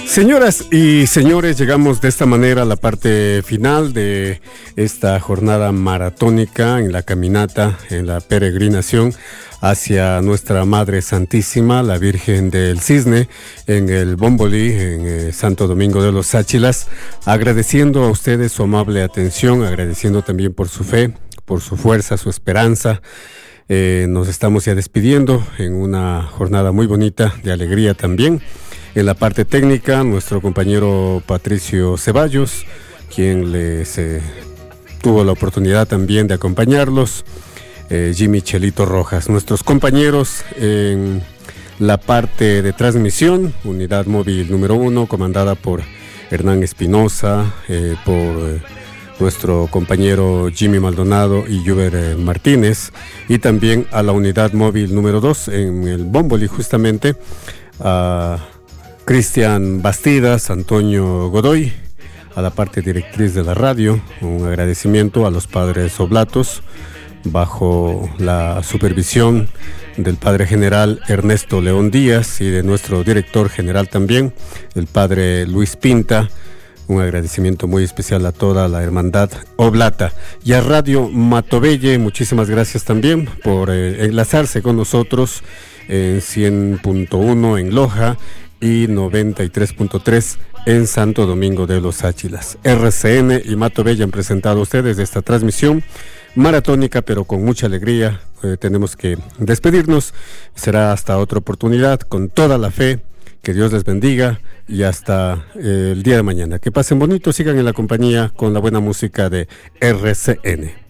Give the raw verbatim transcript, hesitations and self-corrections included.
Señoras y señores, llegamos de esta manera a la parte final de esta jornada maratónica en la caminata, en la peregrinación hacia nuestra Madre Santísima, la Virgen del Cisne, en el Bómboli, en eh, Santo Domingo de los Áchilas, agradeciendo a ustedes su amable atención, agradeciendo también por su fe, por su fuerza, su esperanza. Eh, nos estamos ya despidiendo en una jornada muy bonita, de alegría también. En la parte técnica, nuestro compañero Patricio Ceballos, quien les eh, tuvo la oportunidad también de acompañarlos, eh, Jimmy Chelito Rojas. Nuestros compañeros en la parte de transmisión, unidad móvil número uno, comandada por Hernán Espinosa, eh, por eh, nuestro compañero Jimmy Maldonado y Juber eh, Martínez, y también a la unidad móvil número dos en el Bómboli, justamente, a Cristian Bastidas, Antonio Godoy, a la parte directriz de la radio. Un agradecimiento a los padres oblatos, bajo la supervisión del padre general Ernesto León Díaz y de nuestro director general también, el padre Luis Pinta. Un agradecimiento muy especial a toda la hermandad oblata. Y a Radio Matovelle, muchísimas gracias también por eh, enlazarse con nosotros en cien punto uno en Loja y noventa y tres punto tres en Santo Domingo de los Áchilas. R C N y Matovelle han presentado a ustedes esta transmisión maratónica, pero con mucha alegría. Eh, tenemos que despedirnos. Será hasta otra oportunidad, con toda la fe. Que Dios les bendiga y hasta eh, el día de mañana. Que pasen bonito, sigan en la compañía con la buena música de R C N.